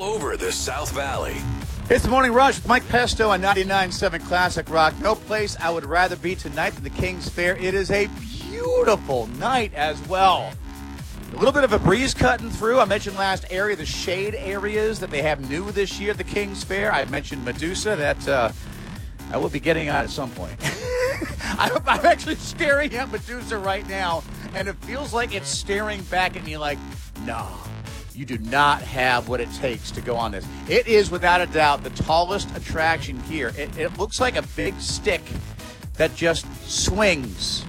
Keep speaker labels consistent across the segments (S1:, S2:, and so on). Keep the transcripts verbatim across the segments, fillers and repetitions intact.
S1: over the South Valley.
S2: It's the Morning Rush with Mike Pesto on ninety-nine point seven Classic Rock. No place I would rather be tonight than the King's Fair. It is a beautiful night as well. A little bit of a breeze cutting through. I mentioned last area, the shade areas that they have new this year at the King's Fair. I mentioned Medusa. That uh, I will be getting on at some point. I'm actually staring at Medusa right now, and it feels like it's staring back at me like, no. You do not have what it takes to go on this. It is, without a doubt, the tallest attraction here. It, it looks like a big stick that just swings.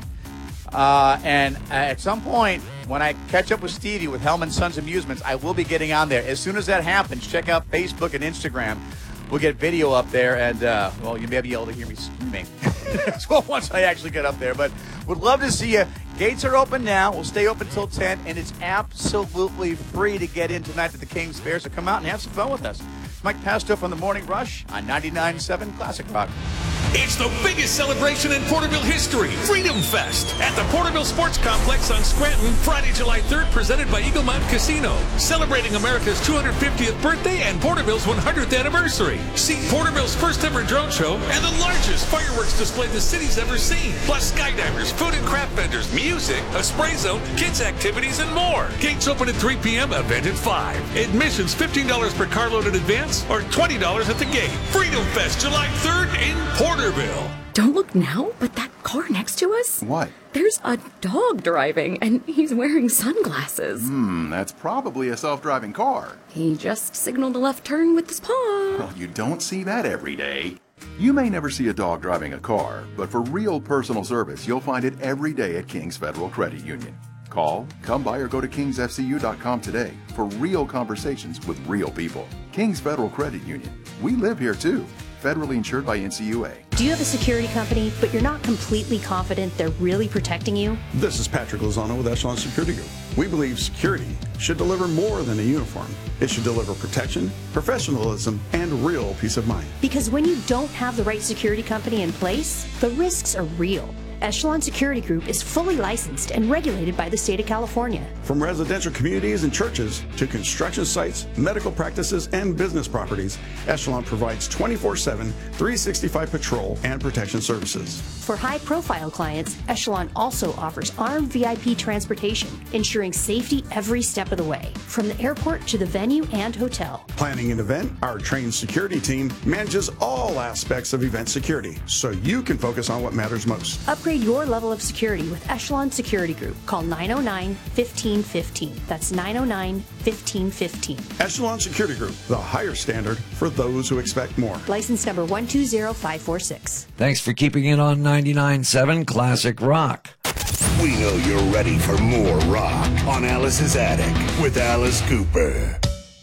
S2: Uh, and at some point, when I catch up with Stevie with Hellman Sons Amusements, I will be getting on there. As soon as that happens, check out Facebook and Instagram. We'll get video up there, and, uh, well, you may be able to hear me screaming as well once I actually get up there. But would love to see you. Gates are open now. We'll stay open till ten, and it's absolutely free to get in tonight to the King's Fair, so come out and have some fun with us. It's Mike Pesto from the Morning Rush on ninety-nine point seven Classic Rock.
S1: It's the biggest celebration in Porterville history, Freedom Fest, at the Porterville Sports Complex on Scranton, Friday, July third, presented by Eagle Mount Casino. Celebrating America's two hundred fiftieth birthday and Porterville's one hundredth anniversary. See Porterville's first ever drone show and the largest fireworks display the city's ever seen. Plus skydivers, food and craft vendors, music, a spray zone, kids activities, and more. Gates open at three p.m., event at five. Admissions fifteen dollars per carload in advance or twenty dollars at the gate. Freedom Fest, July third in Porterville.
S3: Don't look now, but that car next to us?
S4: What?
S3: There's a dog driving, and he's wearing sunglasses.
S4: Hmm, that's probably a self-driving car.
S3: He just signaled a left turn with his paw.
S4: Well, you don't see that every day. You may never see a dog driving a car, but for real personal service, you'll find it every day at King's Federal Credit Union. Call, come by, or go to kings f c u dot com today for real conversations with real people. King's Federal Credit Union. We live here too. Federally insured by N C U A.
S5: Do you have a security company, but you're not completely confident they're really protecting you?
S6: This is Patrick Lozano with Echelon Security Group. We believe security should deliver more than a uniform. It should deliver protection, professionalism, and real peace of mind.
S5: Because when you don't have the right security company in place, the risks are real. Echelon Security Group is fully licensed and regulated by the state of California.
S6: From residential communities and churches to construction sites, medical practices, and business properties, Echelon provides twenty-four seven, three sixty-five patrol and protection services.
S5: For high-profile clients, Echelon also offers armed V I P transportation, ensuring safety every step of the way, from the airport to the venue and hotel.
S6: Planning an event, our trained security team manages all aspects of event security, so you can focus on what matters most.
S5: Upgrade your level of security with Echelon Security Group. Call nine oh nine, fifteen fifteen. That's nine oh nine, fifteen fifteen.
S6: Echelon Security Group, the higher standard for those who expect more.
S5: License number one two zero five four six.
S7: Thanks for keeping it on ninety-nine point seven Classic Rock.
S1: We know you're ready for more rock on Alice's Attic with Alice Cooper.